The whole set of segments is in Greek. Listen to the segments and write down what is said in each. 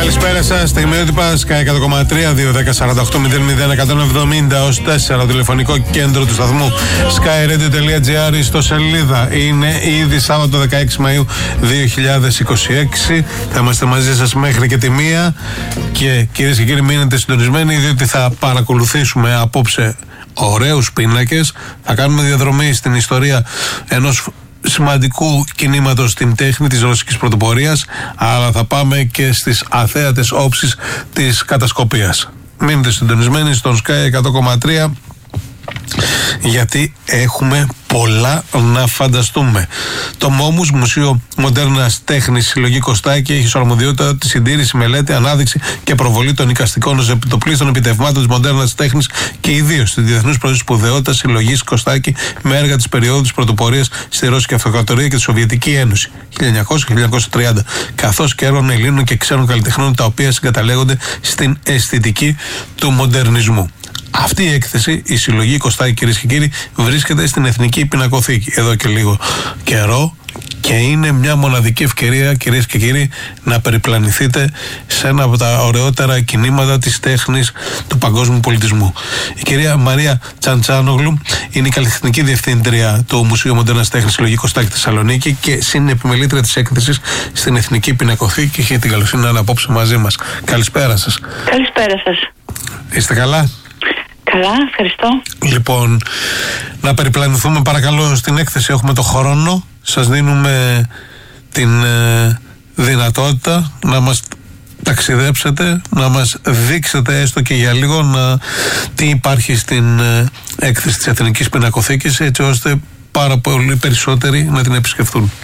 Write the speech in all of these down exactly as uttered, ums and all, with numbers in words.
Καλησπέρα σας, στιγμιότυπα Sky εκατό κόμμα τρία, δύο δέκα σαράντα οκτώ μηδέν μηδέν εκατόν εβδομήντα ως τέσσερα, τηλεφωνικό κέντρο του σταθμού skyradio.gr, στο σελίδα. Είναι ήδη Σάββατο δεκαέξι Μαΐου δύο χιλιάδες είκοσι έξι. Θα είμαστε μαζί σας μέχρι και τη μία. Και κυρίες και κύριοι, μείνετε συντονισμένοι, διότι θα παρακολουθήσουμε απόψε ωραίους πίνακες. Θα κάνουμε διαδρομή στην ιστορία ενός σημαντικού κινήματος στην τέχνη της ρωσικής πρωτοπορίας, αλλά θα πάμε και στις αθέατες όψεις της κατασκοπίας. Μείνετε συντονισμένοι στον Sky εκατό κόμμα τρία, γιατί έχουμε πολλά να φανταστούμε. Το Μόμους, Μουσείο Μοντέρνας Τέχνης, συλλογή Κωστάκη, έχει ως αρμοδιότητα τη συντήρηση, μελέτη, ανάδειξη και προβολή των εικαστικών ως επιτοπλίστων επιτευγμάτων της μοντέρνας τέχνης και ιδίως της διεθνούς σπουδαιότητας συλλογής Κωστάκη με έργα της περίοδου της πρωτοπορίας στη Ρώσικη Αυτοκρατορία και τη Σοβιετική Ένωση χίλια εννιακόσια με χίλια εννιακόσια τριάντα, καθώς και έργων Ελλήνων και ξένων καλλιτεχνών, τα οποία συγκαταλέγονται στην αισθητική του μοντερνισμού. Αυτή η έκθεση, η συλλογή Κωστάκη, κυρίες και κύριοι, βρίσκεται στην Εθνική Πινακοθήκη εδώ και λίγο καιρό και είναι μια μοναδική ευκαιρία, κυρίες και κύριοι, να περιπλανηθείτε σε ένα από τα ωραιότερα κινήματα της τέχνης του παγκόσμιου πολιτισμού. Η κυρία Μαρία Τσαντσάνογλου είναι η καλλιτεχνική διευθύντρια του Μουσείου Μοντέρνας Τέχνης συλλογή Κωστάκη Θεσσαλονίκη και συνεπιμελήτρια της έκθεσης στην Εθνική Πινακοθήκη και έχει την καλοσύνη να είναι απόψε μαζί μας. Καλησπέρα σας. Καλησπέρα σας. Είστε καλά? Καλά, ευχαριστώ. Λοιπόν, να περιπλανηθούμε παρακαλώ στην έκθεση. Έχουμε το χρόνο. Σας δίνουμε την ε, δυνατότητα να μας ταξιδέψετε, να μας δείξετε έστω και για λίγο να, τι υπάρχει στην ε, έκθεση της Εθνικής Πινακοθήκης, έτσι ώστε πάρα πολύ περισσότεροι να την επισκεφθούν.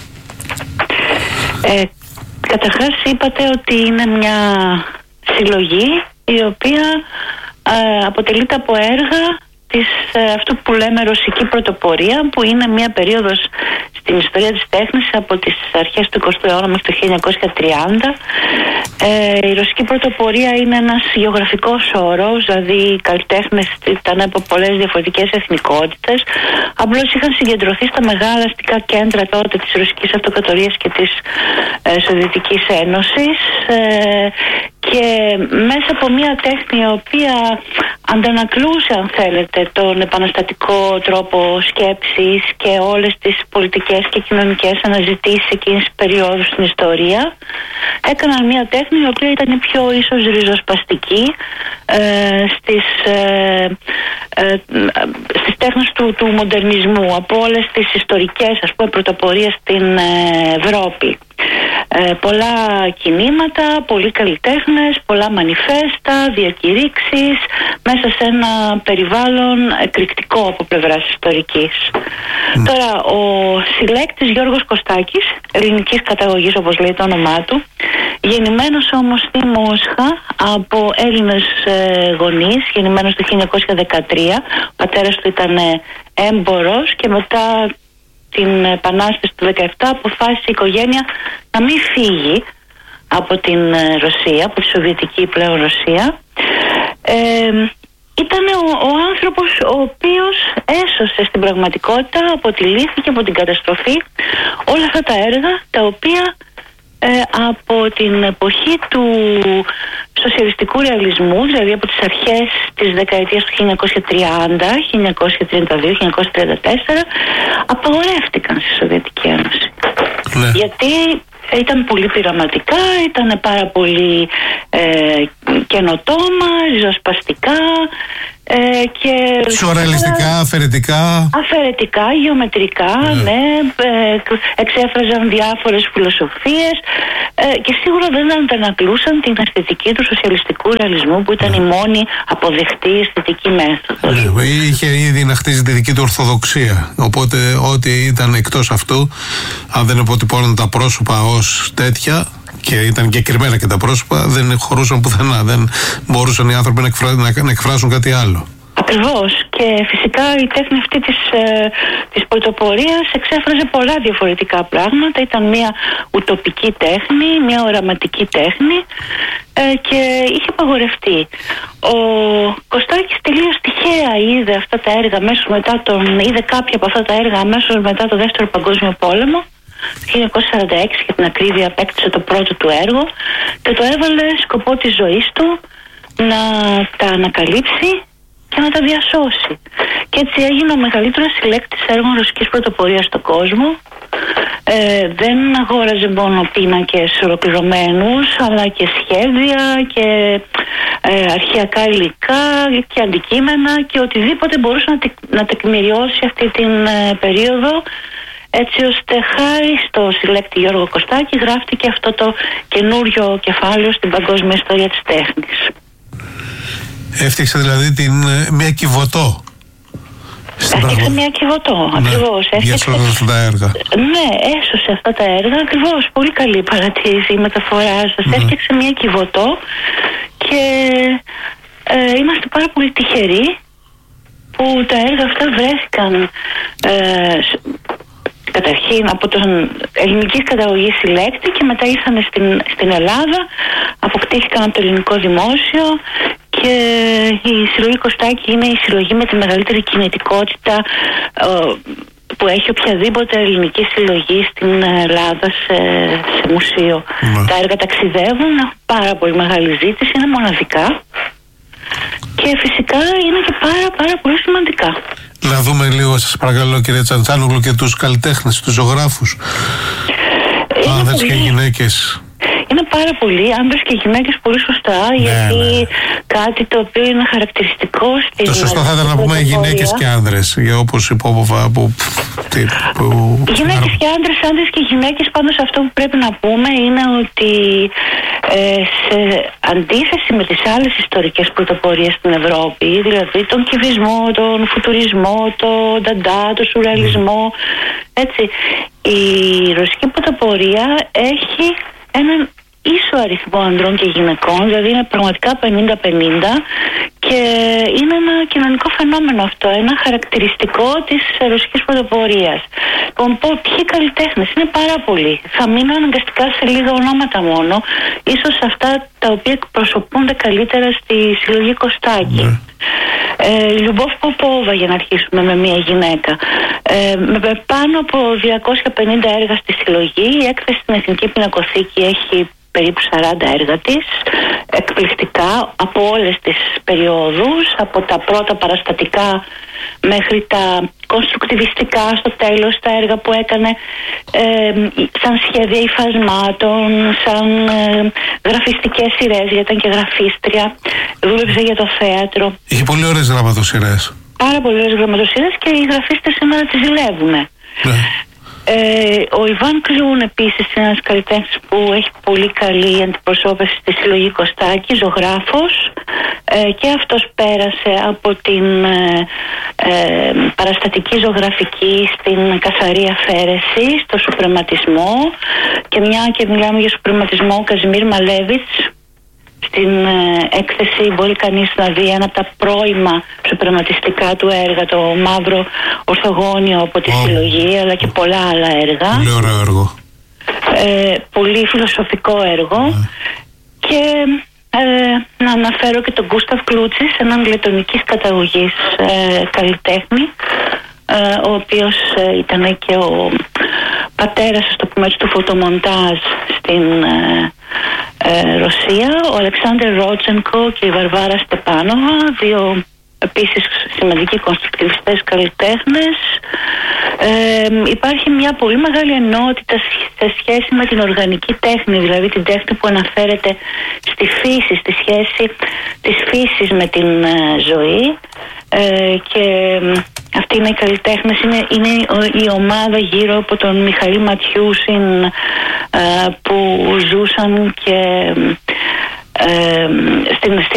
Ε, καταρχάς είπατε ότι είναι μια συλλογή η οποία Ε, αποτελείται από έργα της, ε, αυτού που λέμε ρωσική πρωτοπορία, που είναι μια περίοδος στην ιστορία της τέχνης από τις αρχές του εικοστού αιώνα μέχρι το χίλια εννιακόσια τριάντα. Ε, η ρωσική πρωτοπορία είναι ένας γεωγραφικός όρος, δηλαδή οι καλλιτέχνες ήταν από πολλές διαφορετικές εθνικότητες, απλώς είχαν συγκεντρωθεί στα μεγάλα αστικά κέντρα τότε της Ρωσικής Αυτοκρατορίας και της ε, Σοβιετικής Ένωσης, ε, και μέσα από μια τέχνη η οποία αντανακλούσε, αν θέλετε, τον επαναστατικό τρόπο σκέψης και όλες τις πολιτικές και κοινωνικές αναζητήσεις εκείνης της περίοδου στην ιστορία, έκαναν μια τέχνη η οποία ήταν πιο ίσως ριζοσπαστική ε, στις, ε, ε, στις τέχνες του, του μοντερνισμού από όλες τις ιστορικές, ας πούμε, πρωτοπορίες στην Ευρώπη. Ε, πολλά κινήματα, πολλοί καλλιτέχνες, πολλά μανιφέστα, διακηρύξεις μέσα σε ένα περιβάλλον εκρηκτικό από πλευράς ιστορικής. Mm. Τώρα, ο συλλέκτης Γιώργος Κωστάκης, ελληνικής καταγωγής όπως λέει το όνομά του, γεννημένος όμως στη Μόσχα από Έλληνες ε, γονείς, γεννημένος το χίλια εννιακόσια δεκατρία, ο πατέρας του ήταν ε, έμπορος και μετά την Επανάσταση του δεκαεπτά αποφάσισε η οικογένεια να μην φύγει από την Ρωσία, από τη Σοβιετική πλέον Ρωσία. Ε, ήταν ο, ο άνθρωπος ο οποίος έσωσε στην πραγματικότητα από τη λύθη και από την καταστροφή όλα αυτά τα έργα τα οποία ε, από την εποχή του σοσιαλιστικού ρεαλισμού, δηλαδή από τις αρχές της δεκαετίας του χίλια εννιακόσια τριάντα, χίλια εννιακόσια τριάντα δύο, χίλια εννιακόσια τριάντα τέσσερα, απαγορεύτηκαν στη Σοβιετική Ένωση. Ναι. Γιατί ήταν πολύ πειραματικά, ήταν πάρα πολύ ε, καινοτόμα, ριζοσπαστικά ε, και σουρεαλιστικά, αφαιρετικά αφαιρετικά, γεωμετρικά, ναι, ναι ε, εξέφραζαν διάφορες φιλοσοφίες ε, και σίγουρα δεν αντανακλούσαν την αισθητική του σοσιαλιστικού ρεαλισμού που ήταν ναι. η μόνη αποδεκτή αισθητική μέθοδος. Ναι, είχε ήδη να χτίζει τη δική του ορθοδοξία, οπότε ό,τι ήταν εκτός αυτού, αν δεν αποτυπώναν τα πρόσωπα ως τέτοια και ήταν και κρυμμένα και τα πρόσωπα, δεν χωρούσαν πουθενά, δεν μπορούσαν οι άνθρωποι να, εκφρά, να, να εκφράσουν κάτι άλλο. Ακριβώς, και φυσικά η τέχνη αυτή της, ε, της πρωτοπορίας εξέφραζε πολλά διαφορετικά πράγματα. Ήταν μια ουτοπική τέχνη, μια οραματική τέχνη ε, και είχε απαγορευτεί. Ο Κωστάκης τελείως τυχαία είδε αυτά τα έργα αμέσως μετά τον, είδε κάποια από αυτά τα έργα αμέσως μετά το Δεύτερο Παγκόσμιο Πόλεμο το χίλια εννιακόσια σαράντα έξι για την ακρίβεια απέκτησε το πρώτο του έργο και το έβαλε σκοπό της ζωής του να τα ανακαλύψει και να τα διασώσει. Και έτσι έγινε ο μεγαλύτερος συλλέκτης έργων ρωσικής πρωτοπορίας στον κόσμο. Ε, δεν αγόραζε μόνο πίνακες ολοκληρωμένους, αλλά και σχέδια και ε, αρχαιακά υλικά και αντικείμενα και οτιδήποτε μπορούσε να, τε, να τεκμηριώσει αυτή την ε, περίοδο, έτσι ώστε χάρη στο συλλέκτη Γιώργο Κωστάκη γράφτηκε αυτό το καινούριο κεφάλαιο στην παγκόσμια ιστορία της τέχνης. Έφτιαξε δηλαδή την, μια κυβωτό. Έφτιαξε μια κυβωτό, ναι, ακριβώς. Έφτιαξε αυτά τα έργα. Ναι, έσωσε αυτά τα έργα, ακριβώς. Πολύ καλή παρατήρηση η μεταφορά σας. Ναι. Έφτιαξε μια κυβωτό και ε, είμαστε πάρα πολύ τυχεροί που τα έργα αυτά βρέθηκαν ε, καταρχήν από τον ελληνικής καταγωγής συλλέκτη και μετά ήρθαν στην, στην Ελλάδα, αποκτήθηκαν από το ελληνικό δημόσιο και η συλλογή Κωστάκη είναι η συλλογή με τη μεγαλύτερη κινητικότητα ε, που έχει οποιαδήποτε ελληνική συλλογή στην Ελλάδα σε, σε μουσείο. Mm. Τα έργα ταξιδεύουν, έχουν πάρα πολύ μεγάλη ζήτηση, είναι μοναδικά και φυσικά είναι και πάρα πάρα πολύ σημαντικά. Να δούμε λίγο, σας παρακαλώ, κύριε Τσαντσάνογλου, και τους καλλιτέχνες, τους ζωγράφους, άνδρες και γυναίκες. Είναι πάρα πολλοί άνδρες και γυναίκες, πολύ σωστά, ναι, γιατί ναι. κάτι το οποίο είναι χαρακτηριστικό στην... Το σωστό θα ήταν να πούμε γυναίκες και άνδρες, για όπως υπόβοβα που... που... Γυναίκες και άνδρες, άνδρες και γυναίκες, πάντως αυτό που πρέπει να πούμε είναι ότι ε, σε αντίθεση με τις άλλες ιστορικές πρωτοπορίες στην Ευρώπη, δηλαδή τον κυβισμό, τον φουτουρισμό, τον νταντά, τον σουρεαλισμό, έτσι, η ρωσική πρωτοπορία έχει έναν ίσο αριθμό ανδρών και γυναικών, δηλαδή είναι πραγματικά πενήντα πενήντα και είναι ένα κοινωνικό φαινόμενο αυτό, ένα χαρακτηριστικό της ρωσικής πρωτοπορίας. Λοιπόν, ποιοι καλλιτέχνες, είναι πάρα πολλοί. Θα μείνω αναγκαστικά σε λίγα ονόματα μόνο, ίσως αυτά τα οποία εκπροσωπούνται καλύτερα στη συλλογή Κωστάκη. Mm. Ε, Λιουμπόφ Ποπόβα, για να αρχίσουμε με μια γυναίκα, ε, με πάνω από διακόσια πενήντα έργα στη συλλογή. Η έκθεση στην Εθνική Πινακοθήκη έχει περίπου σαράντα έργα της, εκπληκτικά από όλες τις περιόδους, από τα πρώτα παραστατικά μέχρι τα κονστρουκτιβιστικά στο τέλος, τα έργα που έκανε ε, σαν σχέδια υφασμάτων, σαν ε, γραφιστικές σειρές, γιατί ήταν και γραφίστρια, δούλεψε για το θέατρο. Είχε πολύ ωραίες γραμματοσειρές. Πάρα πολύ ωραίες γραμματοσειρές και οι γραφίστες σήμερα τις ζηλεύουνε. Ναι. Ε, ο Ιβάν Κλούν επίσης είναι ένας καλλιτέχνης που έχει πολύ καλή αντιπροσώπευση στη συλλογή Κωστάκη, ζωγράφος, ε, και αυτός πέρασε από την ε, ε, παραστατική ζωγραφική στην καθαρή αφαίρεση, στο σουπρεματισμό, και μια και μιλάμε για σουπρεματισμό, ο Καζιμίρ Μαλέβιτς στην ε, έκθεση μπορεί κανείς να δει ένα από τα πρώιμα σουπρεματιστικά του έργα, το μαύρο ορθογώνιο από τη oh. συλλογή, αλλά και πολλά άλλα έργα. Πολύ ωραίο έργο. Ε, πολύ φιλοσοφικό έργο. Yeah. Και ε, να αναφέρω και τον Γκούσταβ Κλούτσις, έναν λετονικής καταγωγής ε, καλλιτέχνη, ε, ο οποίος ε, ήταν και ο πατέρας, ας το πούμε έτσι, του φωτομοντάζ στην ε, ε, Ρωσία, ο Αλεξάνδρ Ρότσενκο και η Βαρβάρα Στεπάνοβα, δύο επίσης σημαντικοί κονστρουκτιβιστές καλλιτέχνες. Ε, υπάρχει μια πολύ μεγάλη ενότητα σε σχέση με την οργανική τέχνη, δηλαδή την τέχνη που αναφέρεται στη φύση, στη σχέση της φύσης με την ε, ζωή. Ε, και αυτοί είναι οι καλλιτέχνες, είναι, είναι η ομάδα γύρω από τον Μιχαήλ Ματιούσιν, ε, που ζούσαν και ε, στην,